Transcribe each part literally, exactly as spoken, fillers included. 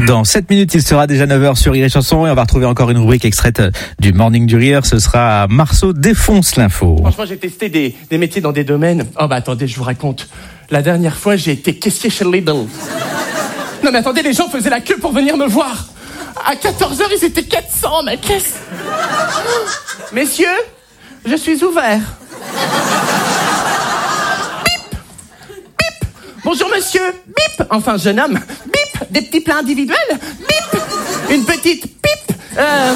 Dans sept minutes, il sera déjà neuf heures sur Rire et Chanson et on va retrouver encore une rubrique extraite du Morning du Rire. Ce sera Marceau défonce l'info. Franchement, j'ai testé des, des métiers dans des domaines. Oh bah attendez, je vous raconte. La dernière fois, j'ai été caissier chez Lidl. Non mais attendez, les gens faisaient la queue pour venir me voir. À quatorze heures, ils étaient quatre cents, ma caisse. Messieurs, je suis ouvert. Bip, bip. Bonjour monsieur, bip. Enfin, jeune homme, bip. Des petits plats individuels, bip. Une petite pipe. Euh...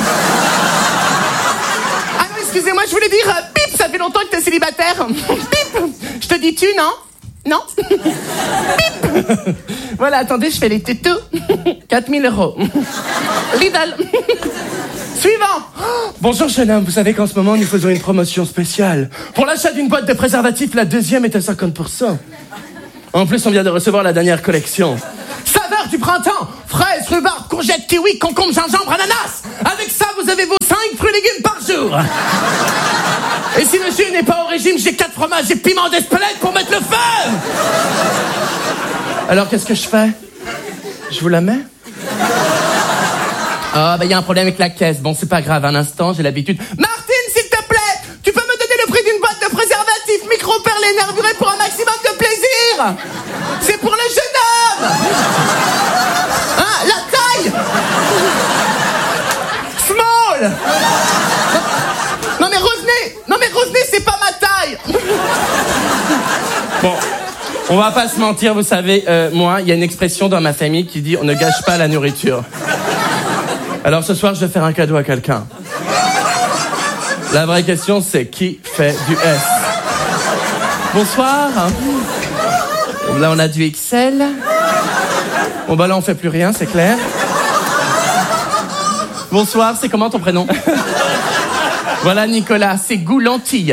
Ah non, excusez-moi, je voulais dire euh, bip. Ça fait longtemps que t'es célibataire. Bip. Je te dis tu, non? Non. Bip. Voilà, attendez, je fais les tutos. quatre mille euros. Lidl. Suivant. Bonjour jeune homme, vous savez qu'en ce moment nous faisons une promotion spéciale. Pour l'achat d'une boîte de préservatifs, la deuxième est à cinquante pour cent. En plus, on vient de recevoir la dernière collection. Saveur du printemps, fraises, rhubarbe, courgettes, kiwi, concombre, gingembre, ananas. Avec ça, vous avez vos cinq fruits et légumes par jour. Et si monsieur n'est pas au régime, j'ai quatre fromages et piment d'Espelette pour mettre le feu. Alors, qu'est-ce que je fais? Je vous la mets? Ah, bah, il y a un problème avec la caisse. Bon, c'est pas grave, un instant, j'ai l'habitude. Martine, s'il te plaît, tu peux me donner le prix d'une boîte de préservatifs micro-perlés nervurés pour un maximum de plaisir? C'est pour le jeune homme. Hein, la taille? Small. Non, mais revenez. Non, mais revenez, c'est pas ma taille. Bon. On va pas se mentir, vous savez, euh, moi, il y a une expression dans ma famille qui dit « on ne gâche pas la nourriture ». Alors ce soir, je vais faire un cadeau à quelqu'un. La vraie question, c'est qui fait du S? Bonsoir. Là, on a du X L. Bon, bah là, on fait plus rien, c'est clair. Bonsoir, c'est comment ton prénom? Voilà, Nicolas, c'est Goulantille.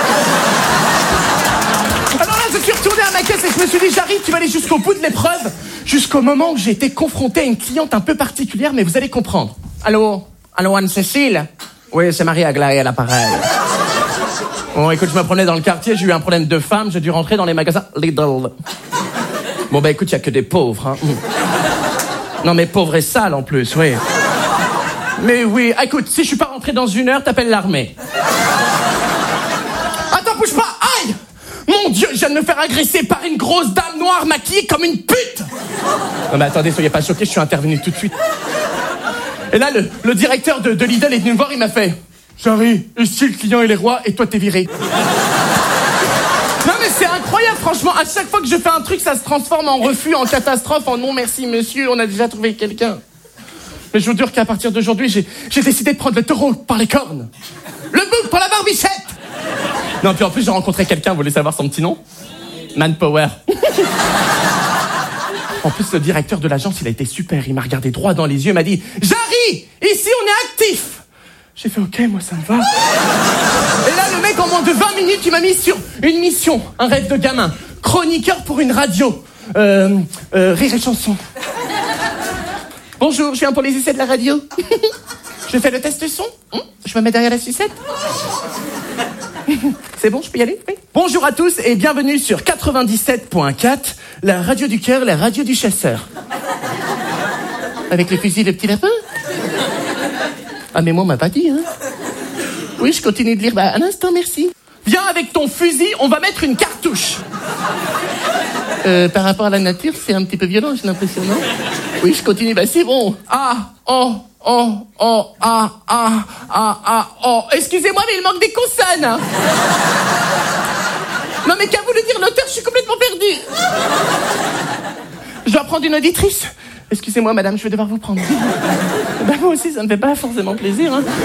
Je suis retourné à ma caisse et je me suis dit, j'arrive, tu vas aller jusqu'au bout de l'épreuve, jusqu'au moment où j'ai été confronté à une cliente un peu particulière, mais vous allez comprendre. Allô? Allô, Anne-Cécile? Oui, c'est Marie-Aglaé à l'appareil. Bon, écoute, je me promenais dans le quartier, j'ai eu un problème de femme, j'ai dû rentrer dans les magasins Lidl. Bon, bah écoute, il n'y a que des pauvres, hein. Non, mais pauvres et sales en plus, oui. Mais oui, écoute, si je suis pas rentré dans une heure, t'appelles l'armée. Attends, bouge pas, aïe! Mon Dieu, je viens de me faire agresser par une grosse dame noire maquillée comme une pute. Non mais attendez, soyez pas choqués, je suis intervenu tout de suite. Et là, le, le directeur de, de Lidl est venu me voir, il m'a fait « Jarry, ici le client il est roi et toi t'es viré. » Non mais c'est incroyable, franchement, à chaque fois que je fais un truc, ça se transforme en refus, en catastrophe, en non merci monsieur, on a déjà trouvé quelqu'un. Mais je vous jure qu'à partir d'aujourd'hui, j'ai, j'ai décidé de prendre le taureau par les cornes. Le bouc pour la barbichette. Non, puis en plus, j'ai rencontré quelqu'un, vous voulez savoir son petit nom? Manpower. En plus, le directeur de l'agence, il a été super. Il m'a regardé droit dans les yeux, il m'a dit « Jarry, ici, on est actif !» J'ai fait « Ok, moi, ça me va. » Et là, le mec, en moins de vingt minutes, il m'a mis sur une mission, un rêve de gamin. Chroniqueur pour une radio. Euh, euh, Rire et Chanson. Bonjour, je viens pour les essais de la radio. Je fais le test son. Je me mets derrière la sucette. C'est bon, je peux y aller? Oui. Bonjour à tous et bienvenue sur quatre-vingt-dix-sept point quatre, la radio du cœur, la radio du chasseur. Avec les fusils, le petit lapin? Ah mais moi on m'a pas dit, hein. Oui, je continue de lire. Bah, un instant, merci. Viens avec ton fusil, on va mettre une cartouche. Euh, par rapport à la nature, c'est un petit peu violent, j'ai l'impression, non? Oui, je continue, bah c'est bon. Ah, oh, oh, oh, ah, ah, ah, ah, oh. Excusez-moi, mais il manque des consonnes. Non, mais qu'a voulu dire l'auteur? Je suis complètement perdu. Je dois prendre une auditrice. Excusez-moi, madame, je vais devoir vous prendre. Bah, moi aussi, ça me fait pas forcément plaisir, hein.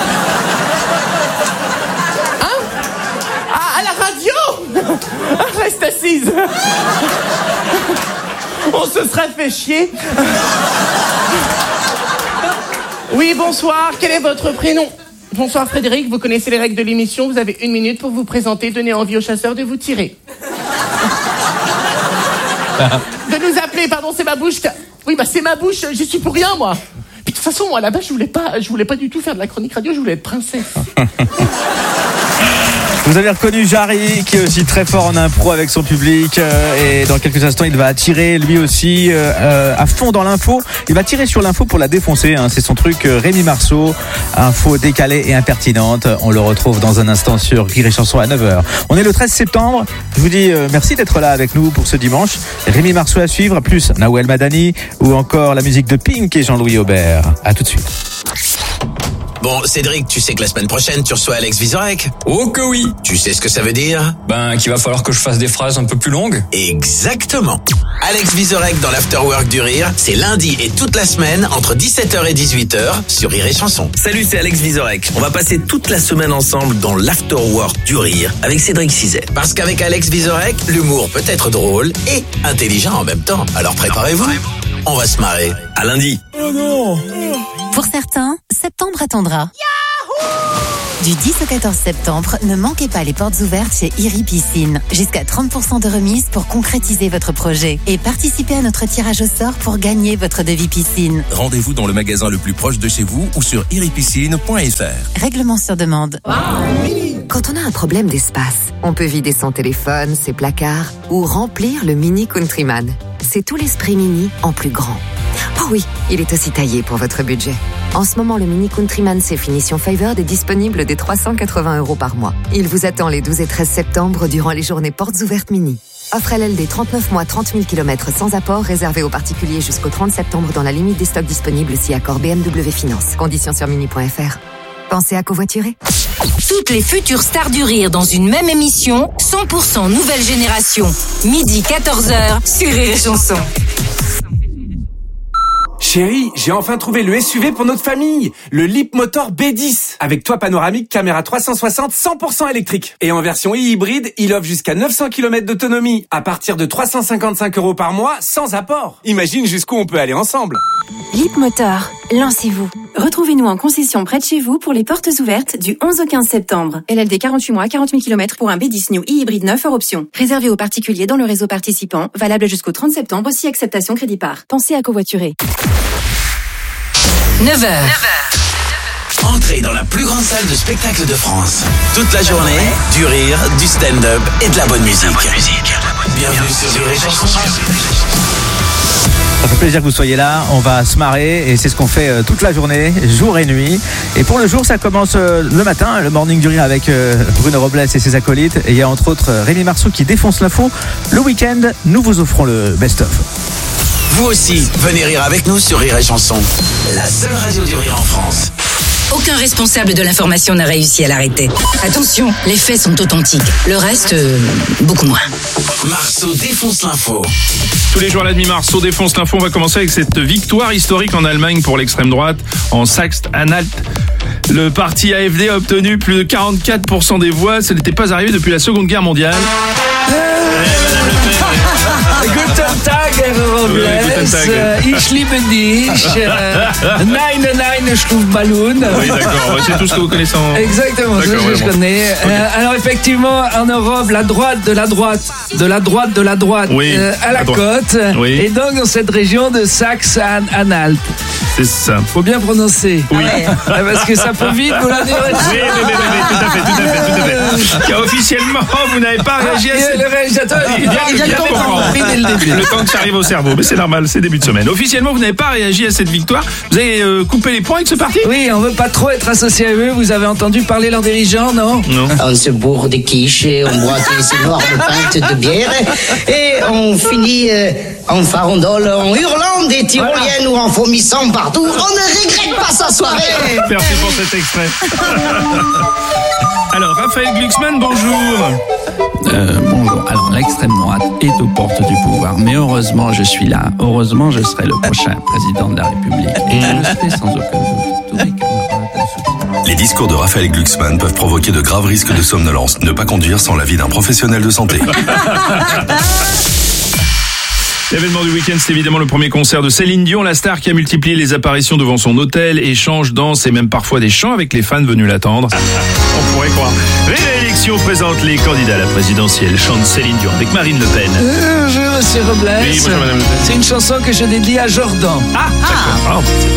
Hein? Ah, à la radio? Reste assise. On se serait fait chier. Oui, bonsoir. Quel est votre prénom? Bonsoir Frédéric, vous connaissez les règles de l'émission. Vous avez une minute pour vous présenter, donner envie aux chasseurs de vous tirer. De nous appeler, pardon, c'est ma bouche. Oui, bah c'est ma bouche, j'y suis pour rien, moi. Puis de toute façon, moi, là-bas, je voulais pas, je voulais pas du tout faire de la chronique radio, je voulais être princesse. Vous avez reconnu Jarry, qui est aussi très fort en impro avec son public. Euh, et dans quelques instants, il va tirer lui aussi euh, à fond dans l'info. Il va tirer sur l'info pour la défoncer. Hein. C'est son truc, euh, Rémi Marceau. Info décalée et impertinente. On le retrouve dans un instant sur Rire et Chanson à neuf heures. On est le treize septembre. Je vous dis euh, merci d'être là avec nous pour ce dimanche. Rémi Marceau à suivre, plus Nawel Madani ou encore la musique de Pink et Jean-Louis Aubert. À tout de suite. Bon, Cédric, tu sais que la semaine prochaine, tu reçois Alex Vizorek? Oh que oui. Tu sais ce que ça veut dire? Ben, qu'il va falloir que je fasse des phrases un peu plus longues. Exactement. Alex Vizorek dans l'Afterwork du Rire, c'est lundi et toute la semaine, entre dix-sept heures et dix-huit heures, sur Rire et Chanson. Salut, c'est Alex Vizorek. On va passer toute la semaine ensemble dans l'Afterwork du Rire avec Cédric Cizet. Parce qu'avec Alex Vizorek, l'humour peut être drôle et intelligent en même temps. Alors préparez-vous, on va se marrer. À lundi. Oh non. Pour certains, septembre attendra. Du dix au quatorze septembre, ne manquez pas les portes ouvertes chez Iri Piscine. Jusqu'à trente pour cent de remise pour concrétiser votre projet. Et participez à notre tirage au sort pour gagner votre devis piscine. Rendez-vous dans le magasin le plus proche de chez vous ou sur iripiscine point f r. Règlement sur demande. Quand on a un problème d'espace, on peut vider son téléphone, ses placards ou remplir le Mini Countryman. C'est tout l'esprit Mini en plus grand. Oh oui, il est aussi taillé pour votre budget. En ce moment, le Mini Countryman C finition Favored est disponible dès trois cent quatre-vingts euros par mois. Il vous attend les douze et treize septembre durant les journées portes ouvertes Mini. Offre L L D trente-neuf mois, trente mille kilomètres sans apport, réservé aux particuliers jusqu'au trente septembre dans la limite des stocks disponibles si accord B M W Finance. Conditions sur mini point f r. Pensez à covoiturer. Toutes les futures stars du rire dans une même émission, cent pour cent nouvelle génération. Midi quatorze heures sur Rire et Chanson. Chérie, j'ai enfin trouvé le S U V pour notre famille, le Leapmotor B dix, avec toit panoramique, caméra trois cent soixante, cent pour cent électrique. Et en version e-hybride, il offre jusqu'à neuf cents kilomètres d'autonomie, à partir de trois cent cinquante-cinq euros par mois, sans apport. Imagine jusqu'où on peut aller ensemble. Leapmotor, lancez-vous. Retrouvez-nous en concession près de chez vous pour les portes ouvertes du onze au quinze septembre. L L D quarante-huit mois, quarante mille kilomètres pour un B dix New e-hybride neuf hors option. Réservé aux particuliers dans le réseau participant, valable jusqu'au trente septembre si acceptation crédit par. Pensez à covoiturer. neuf heures. Entrez dans la plus grande salle de spectacle de France. Toute la journée, du rire, du stand-up et de la bonne musique. Bienvenue sur Rire et Chanson. Ça fait plaisir que vous soyez là, on va se marrer et c'est ce qu'on fait euh, toute la journée, jour et nuit. Et pour le jour, ça commence euh, le matin, le morning du rire avec euh, Bruno Robles et ses acolytes. Et il y a entre autres euh, Rémi Marceau qui défonce l'info. Le week-end, nous vous offrons le best-of. Vous aussi, venez rire avec nous sur Rire et Chanson. La seule radio du rire en France. Aucun responsable de l'information n'a réussi à l'arrêter. Attention, les faits sont authentiques. Le reste, euh, beaucoup moins. Marceau défonce l'info. Tous les jours à la demi, Marceau défonce l'info. On va commencer avec cette victoire historique en Allemagne pour l'extrême droite en Saxe-Anhalt. Le parti A F D a obtenu plus de quarante-quatre pour cent des voix. Ce n'était pas arrivé depuis la Seconde Guerre mondiale. Guten Tag, Herr Robles. Ich liebe dich. Nein, nein, Stufballon. Oui, d'accord. C'est tout ce que vous connaissez en... Exactement, c'est ce que je connais. Euh, alors, effectivement, en Europe, la droite de la droite, de la droite de la droite, oui, euh, à la côte. Oui. Et donc, dans cette région de Saxe-Anhalt. C'est ça. Faut bien prononcer. Oui. Ah, parce que ça peut vite vous la dire. Oui, oui, oui, oui, oui, tout à fait, tout à fait, tout à fait. Car officiellement, vous n'avez pas réagi à cette... Le réalisateur, il vient, il vient de comprendre dès le début. Le temps que ça arrive au cerveau, mais c'est normal, c'est début de semaine. Officiellement, vous n'avez pas réagi à cette victoire. Vous avez euh, coupé les points avec ce parti? Oui, on veut pas trop être associé à eux. Vous avez entendu parler leurs dirigeants, non? Non. On se bourre de quiche, on boit des énormes pintes de bière et on finit euh, en farandole, en hurlant des tyroliennes voilà. Ou en vomissant partout. On ne regrette pas sa soirée. Merci pour cet extrait. Alors, Raphaël Glucksmann, bonjour. Euh, bonjour. Alors, l'extrême droite est aux portes du pouvoir, mais heureusement, je suis là. Heureusement, je serai le prochain président de la République. Et je le serai sans aucun doute. Tous mes camarades. Les discours de Raphaël Glucksmann peuvent provoquer de graves risques de somnolence. Ne pas conduire sans l'avis d'un professionnel de santé. L'événement du week-end, c'est évidemment le premier concert de Céline Dion, la star qui a multiplié les apparitions devant son hôtel, échanges, danses et même parfois des chants avec les fans venus l'attendre. On pourrait croire. Réélection présente les candidats à la présidentielle. Chante Céline Dion avec Marine Le Pen. Euh, bonjour, monsieur Robles. Oui, bonjour, madame Le Pen. C'est une chanson que je dédie à Jordan. Ah, d'accord. Ah.